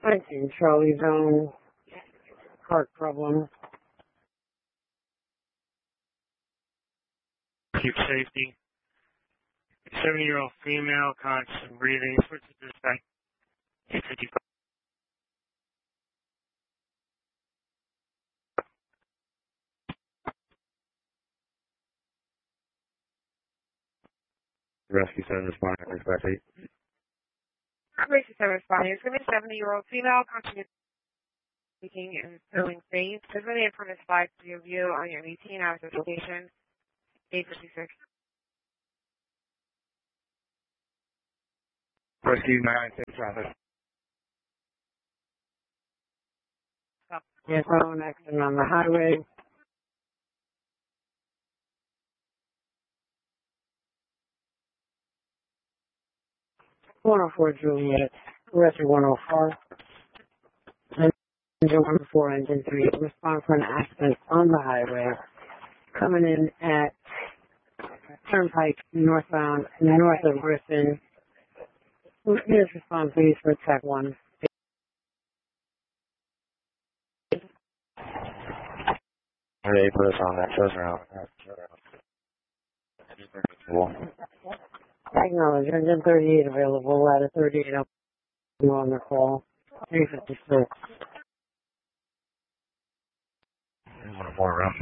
19, Charlie Zone, heart problem. Keep safety. 70-year-old female, conscious and breathing. Switch to dispatch. 855. Rescue center responding, dispatch 8. Rescue center responding. It's going to be a 70-year-old female, conscious speaking and feeling faint. There's really informative slides to your view on your 18 hours of location. 856. Rescue 996 traffic. Yes, phone accident on the highway. (104) Juliet, rescue 104. Engine 104, engine 3. Respond for an accident on the highway. Coming in at Turnpike, northbound, north of Griffin. Please respond, please, for attack 1. They put us on that first round. Acknowledge, engine 38 available, ladder 38 up on the call. 356. 104 round.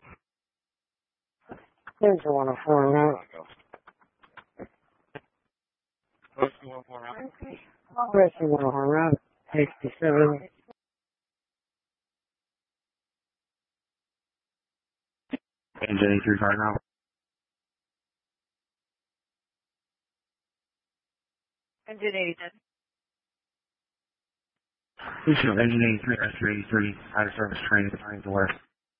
Engine 104 route. Rescue 104 round. Rescue 104 route. 67. Engine 85 now. Engine 80. Engine 83, rescue 83, out of service training, behind the west.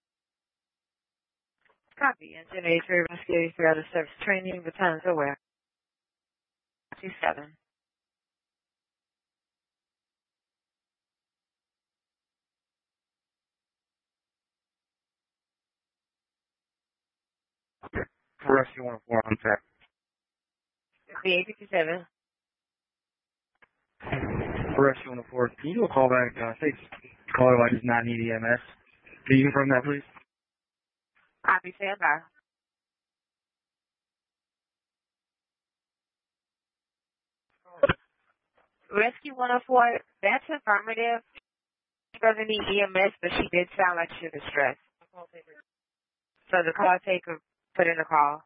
Copy. Engine 83, rescue 83, out of service training, battalions aware. 27. Rescue 104 on track. The 857. Rescue 104, can you do a call back? Say caller line does not need EMS. Can you confirm that, please? Copy. Stand by. Rescue 104, that's affirmative. She doesn't need EMS, but she did sound like she was distressed. So the call taker put in a call.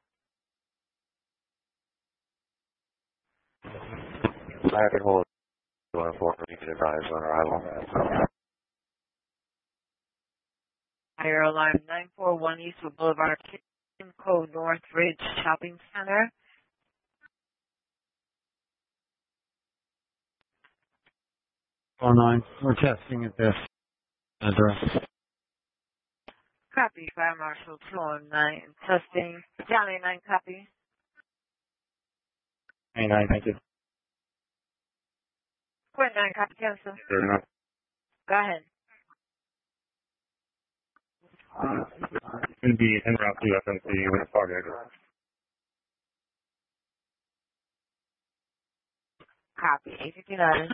I have to hold 104, we can advise on arrival. Airline 941 Eastwood Boulevard, code Northridge Shopping Center. Oh, 9. We're testing at this address. Copy. Fire Marshal 209. Testing. Johnny 9 copy. 89, thank you. Quit 9 copy. Cancel. Fair enough. Go ahead. Going to be en route to FMC with cardiac. Copy. 859.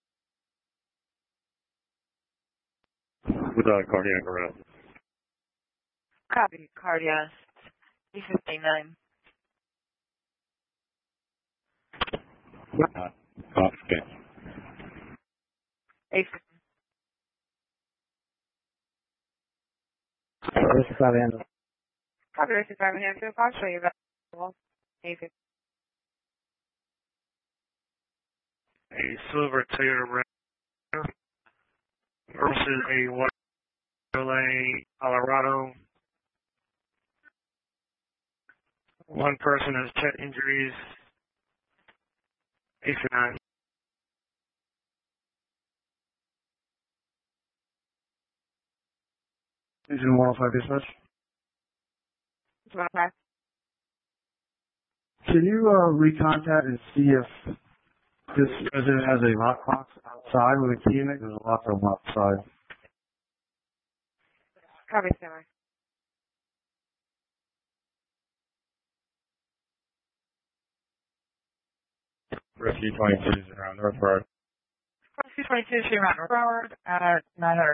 With cardiac arrest. Copy. Cardiac. 859. Okay. 859. Copy. 65 hands to the call. Show you available. 859. A silver Toyota Ram versus a white Chevrolet Colorado. One person has chest injuries. 859. Engine 105 dispatch. Can you recontact and see if this resident has a lockbox outside with a key in it? There's a lock on outside. Copy. Semi. Rescue 22 is around North Road. 222 Tree Mountain Road at 900